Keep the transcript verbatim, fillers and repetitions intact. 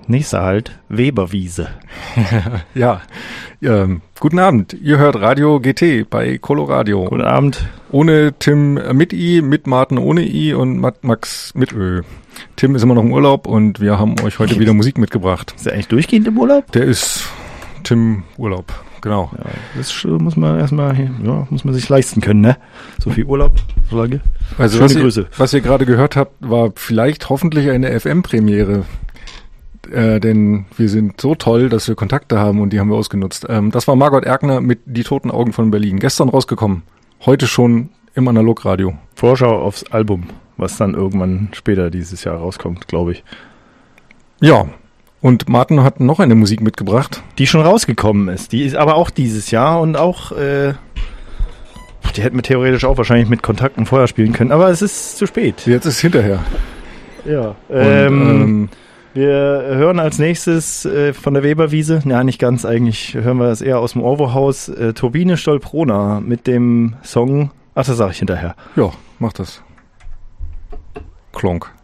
Nächster Halt, Weberwiese. ja, ähm, guten Abend. Ihr hört Radio G T bei Coloradio. Guten Abend. Ohne Tim mit I, mit Martin ohne I und Max mit Ö. Tim ist immer noch im Urlaub und wir haben euch heute wieder Musik mitgebracht. Ist der eigentlich durchgehend im Urlaub? Der ist Tim Urlaub, genau. Ja, das muss man erstmal, ja, muss man sich leisten können, ne? So viel Urlaub, so lange. Also Schöne was Grüße. Ihr, was ihr gerade gehört habt, war vielleicht hoffentlich eine F M-Premiere. Äh, denn wir sind so toll, dass wir Kontakte haben und die haben wir ausgenutzt. Ähm, das war Margot Erkner mit Die toten Augen von Berlin. Gestern rausgekommen, heute schon im Analogradio. Vorschau aufs Album, was dann irgendwann später dieses Jahr rauskommt, glaube ich. Ja, und Martin hat noch eine Musik mitgebracht. Die schon rausgekommen ist. Die ist aber auch dieses Jahr und auch, äh, die hätten wir theoretisch auch wahrscheinlich mit Kontakten vorher spielen können, aber es ist zu spät. Jetzt ist es hinterher. Ja, Und, ähm... ähm wir hören als nächstes äh, von der Weberwiese, ja nicht ganz, eigentlich hören wir das eher aus dem Orwo-Haus, äh, Turbine Stolprona mit dem Song, ach das sage ich hinterher. Ja, mach das. Klonk.